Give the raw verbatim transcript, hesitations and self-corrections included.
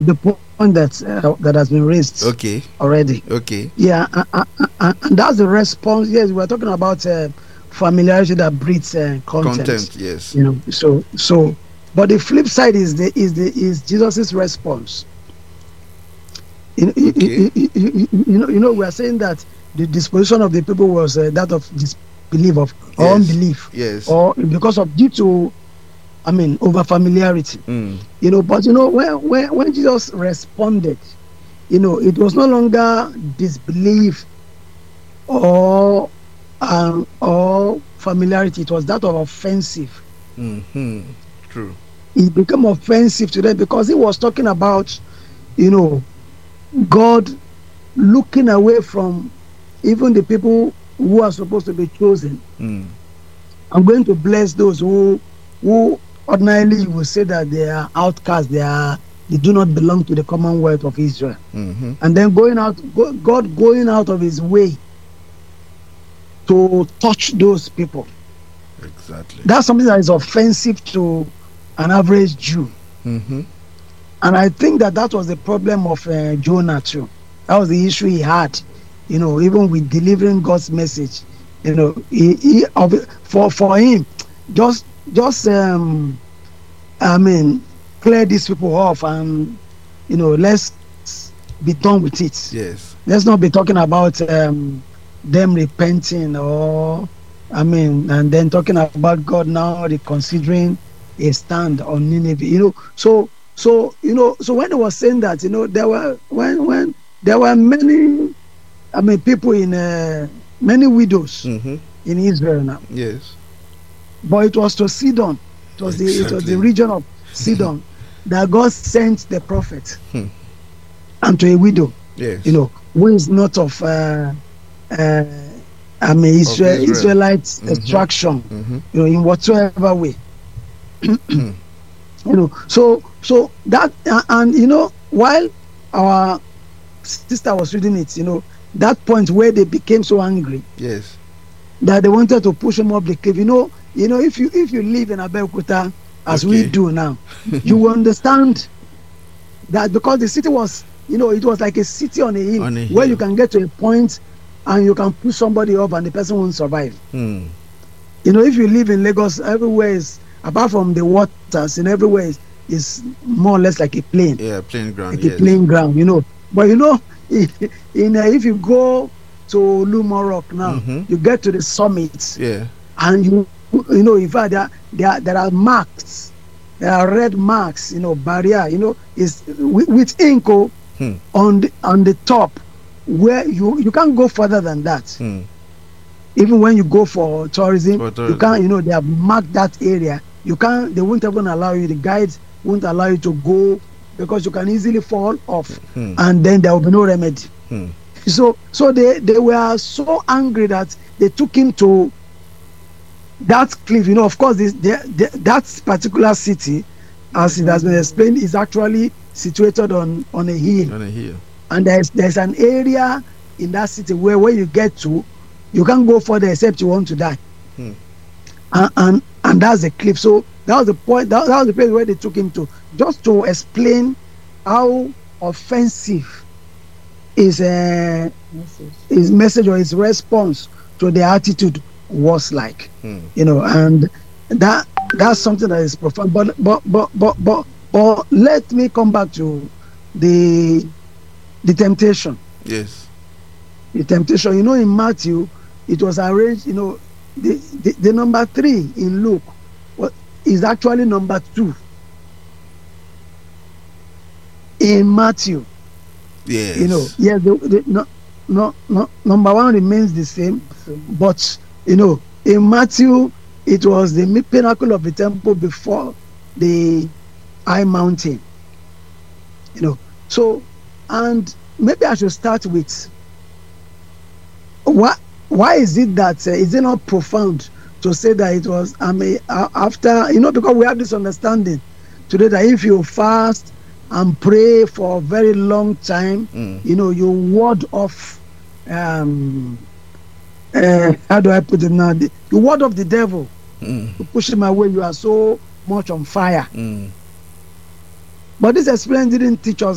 the point that uh, that has been raised. Okay. Already. Okay. Yeah, uh, uh, uh, and that's the response. Yes, we're talking about uh, familiarity that breeds uh, contempt. Contempt, yes. You know, so so, but the flip side is the is the is Jesus's response. You, Okay. you, you, you, you know, you know, we are saying that the disposition of the people was uh, that of disbelief of or Yes. unbelief, Yes. or because of due to, I mean, over familiarity. Mm. You know, but you know, when when when Jesus responded, you know, it was no longer disbelief or um, or familiarity. It was that of offensive. Mm-hmm. True. It became offensive to them because he was talking about, you know, God looking away from even the people who are supposed to be chosen. Mm. I'm going to bless those who who ordinarily you will say that they are outcasts, they are they do not belong to the Commonwealth of Israel. Mm-hmm. And then going out, go, God going out of his way to touch those people. Exactly. That's something that is offensive to an average Jew. Mm-hmm. And I think that that was the problem of uh, Jonah too. That was the issue he had, you know, even with delivering God's message. You know, he, he of, for for him, just just um, I mean, clear these people off and, you know, let's be done with it. Yes. Let's not be talking about um, them repenting or, I mean, and then talking about God now reconsidering a stand on Nineveh. You know, so so you know, so when they were saying that, you know, there were when when there were many, I mean, people in uh, many widows Mm-hmm. in Israel now, Yes. but it was to Sidon. It was the it was Exactly. the region of Sidon that God sent the prophet Hmm. and to a widow, Yes. you know, who is not of uh, uh, I mean, Israel, Israel. Israelite Mhm. extraction, Mm-hmm. you know, in whatsoever way. Hmm. You know, so so that uh, and you know, while our sister was reading it, you know, that point where they became so angry Yes. that they wanted to push him up the cliff. You know, you know, if you if you live in Abeokuta as we Okay. do now, you will understand that because the city was, you know, it was like a city on a hill, On a where hill. you can get to a point and you can push somebody up and the person won't survive. Hmm. You know, if you live in Lagos, everywhere is, apart from the waters, and everywhere is, is more or less like a plain, Yeah. Plain ground. like Yes. a plain ground, you know. But you know, in uh, if you go to Lumorok now, Mhm. you get to the summit, Yeah. and you you know, in fact, there there are, there are marks, there are red marks, you know, barrier, you know, is with, with ink oh, Hmm. on the on the top, where you you can't go further than that. Hmm. Even when you go for tourism, For you tourism. can't, you know, they have marked that area. You can't, they won't even allow you, the guides won't allow you to go because you can easily fall off, Hmm. and then there will be no remedy. Hmm. So so they, they were so angry that they took him to that cliff. You know, of course, this, they, they, that particular city, as it has been explained, is actually situated on, on a hill. On a hill. And there's there's an area in that city where when you get to, you can't go further except you want to die. Hmm. And, and and that's the cliff. So that was the point, that, that was the place where they took him to, just to explain how offensive his uh, his message or his response to the attitude was like. Hmm. You know, and that that's something that is profound. But but but but but, but let me come back to the the temptation. Yes. The temptation, you know, in Matthew, it was arranged, you know, the, the, the number three in Luke well, is actually number two in Matthew. Yes. You know, yes, the, the, no, no, no, number one remains the same, but, you know, in Matthew, it was the pinnacle of the temple before the high mountain. You know, so, and maybe I should start with what why is it that uh, is it not profound to say that it was I mean uh, after, you know, because we have this understanding today that if you fast and pray for a very long time, Mm. you know, you ward off um uh, how do I put it now, the, you ward off the devil, Mm. you push him away, you are so much on fire. Mm. But this experience didn't teach us